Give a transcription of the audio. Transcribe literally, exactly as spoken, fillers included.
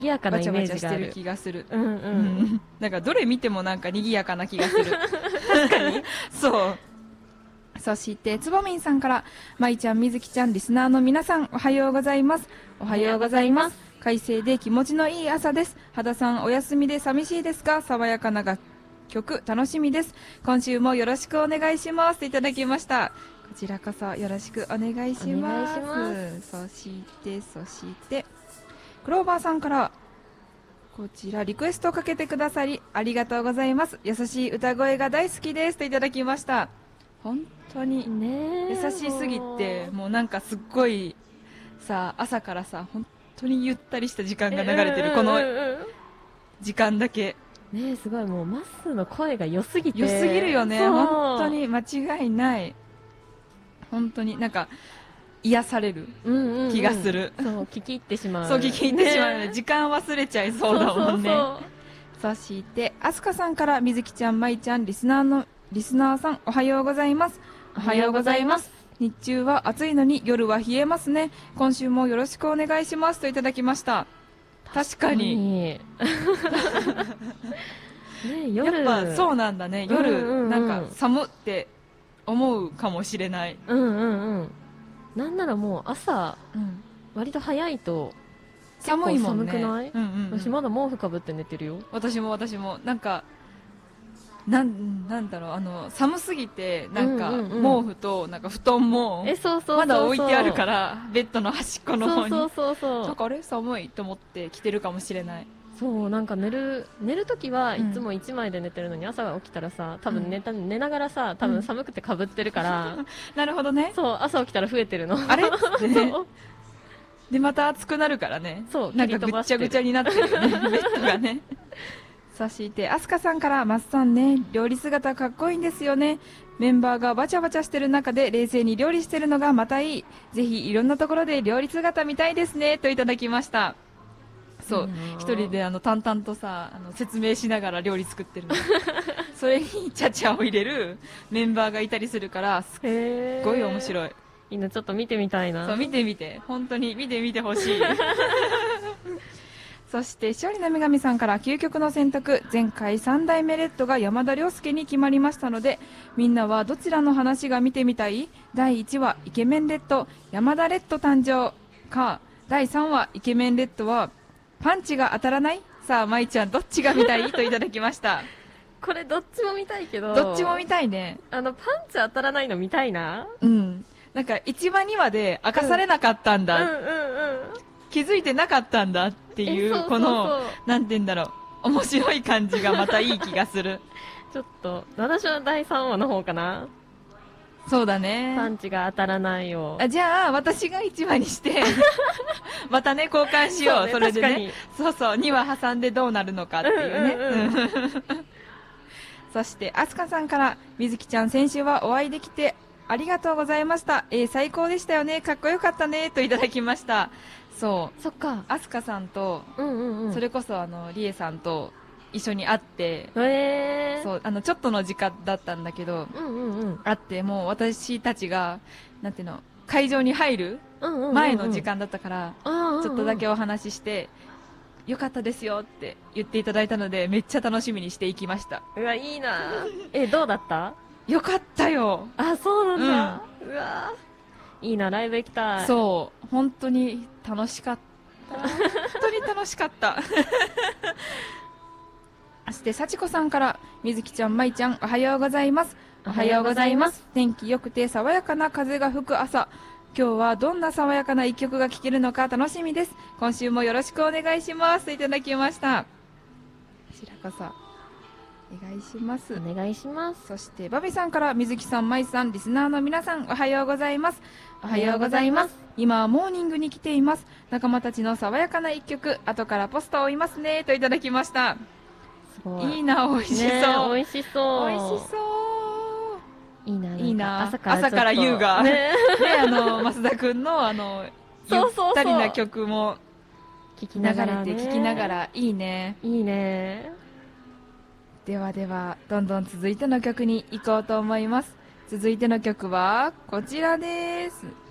賑やかなイメージがある。 バチャバチャしてる気がする。 うんうん。うん、 なんかどれ見てもなんか賑やかな気がする。 確かに。 そう。そして、つぼみんさんから、まいちゃん、みずきちゃん、リスナーの皆さん、おはようございます。おはようございます。快晴で気持ちのいい朝です。羽田さん、お休みで寂しいですか？爽やかな楽曲、楽しみです。今週もよろしくお願いします。いただきました。こちらこそよろしくお願いします。 お願いします。 そして、そして、クローバーさんから、こちらリクエストをかけてくださりありがとうございます。優しい歌声が大好きですといただきました。本当に優しすぎて、もうなんかすっごいさ、朝からさ、本当にゆったりした時間が流れてるこの時間だけね、すごい、もうマッスーの声が良すぎて良すぎるよね。本当に間違いない。本当になんか癒される気がする。 うんうんうん、そう、聞き入ってしまう。 そう、聞き入ってしまう、ね、時間忘れちゃいそうだもんね。そうそうそう。そしてあすかさんから、みずきちゃん、まいちゃん、リスナーのリスナーさん、おはようございます。 おはようございます。 日中は暑いのに夜は冷えますね。今週もよろしくお願いしますといただきました。確かに。ね、夜やっぱそうなんだね。夜、うんうんうん、なんか寒って思うかもしれない。 うんうんうん。なんならもう朝、うん、割と早いと寒いもんね。 寒くない？ うんうんうん、 私まだ毛布かぶって寝てるよ。 私も私もなんか。なん、なんだろう、あの寒すぎてなんか、うんうんうん、毛布となんか布団もまだ置いてあるからベッドの端っこの方に、 そうそうそうそう、 なんかあれ寒いと思って着てるかもしれない。 そう、なんか寝る寝るときはいつもいちまいで寝てるのに、うん、朝起きたらさ、多分寝た、うん、寝ながらさ、多分寒くてかぶってるから、うん、 なるほどね。 そう、朝起きたら増えてるの。 あれってね。でまた暑くなるからね。 そう、 なんかぐっちゃぐちゃになってるよね。ベッドがね。そしてアスカさんから、マスさんね、料理姿かっこいいんですよね。メンバーがバチャバチャしてる中で冷静に料理してるのがまたいい。ぜひいろんなところで料理姿見たいですねといただきました。そう、一人であの淡々とさ、あの説明しながら料理作ってるの。それにチャチャを入れるメンバーがいたりするから、すっごい面白い。 いいの、ちょっと見てみたいな。 そう、見てみて、本当に見てみてほしい。そして勝利の女神さんから、究極の選択、前回さん代目レッドが山田涼介に決まりましたので、みんなはどちらの話が見てみたい？だいいちわイケメンレッド山田レッド誕生か、だいさんわイケメンレッドはパンチが当たらない？さあまいちゃんどっちが見たい？といただきました。 これどっちも見たいけど、 どっちも見たいね。 あのパンチ当たらないの見たいな。 うん、なんかいちわにわで明かされなかったんだ、うん、うんうんうん、気づいてなかったんだっていう、このなんて言うんだろう、面白い感じがまたいい気がする。 ちょっと私はだいさんわの方かな。 そうだね、 パンチが当たらないよ。 あ、じゃあ私がいちわにしてまたね交換しよう。 そ, う、ね、それでね、そうそう、にわ挟んでどうなるのかっていうね、うんうんうん、そしてあすかさんから、みずきちゃん先週はお会いできてありがとうございました、えー、最高でしたよね、かっこよかったねといただきました。そう、 そっか、 あすかさんと、うんうんうん、それこそあのりえさんと一緒に会って、 えー、 そうあのちょっとの時間だったんだけど、うんうんうん、会って、もう私たちがなんていうの、会場に入る前の時間だったから、うんうんうんうん、ちょっとだけお話しして、よかったですよって言っていただいたので、めっちゃ楽しみにしていきました。 うわ、いいな。え、どうだった？ よかったよ。 あ、そうなんだ、うん、うわ、いいな、ライブ行きたい。 そう、本当に楽しかった本当に楽しかったそして幸子さんから、みずきちゃん、まいちゃん、おはようございます。おはようございます。天気良くて爽やかな風が吹く朝、今日はどんな爽やかな一曲が聴けるのか楽しみです。今週もよろしくお願いしますといただきました。こちらこそお願いします。 お願いします。 そしてバビさんから、水木さん、まいさん、リスナーの皆さん、おはようございます。おはようございます。今はモーニングに来ています。仲間たちの爽やかな一曲、後からポストを追いますねといただきました。すごいいいな、美味しそう、ね、 美味しそう美味しそういいな、 いいな、 朝から朝から優雅、ね、ね、あの増田君のあのゆったりな曲も聞きながら、 ね、流れて聞きながら、いいね、 いいね。 ではでは、どんどん続いての曲に行こうと思います。続いての曲はこちらです。